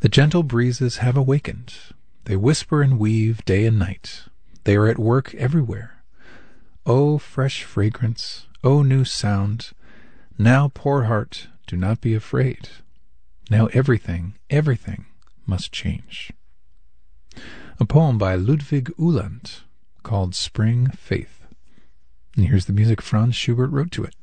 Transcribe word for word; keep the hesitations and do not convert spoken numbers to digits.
The gentle breezes have awakened. They whisper and weave day and night. They are at work everywhere. O fresh fragrance, O new sound! Now, poor heart, do not be afraid. Now everything, everything must change. A poem by Ludwig Uhland called Spring Faith. And here's the music Franz Schubert wrote to it.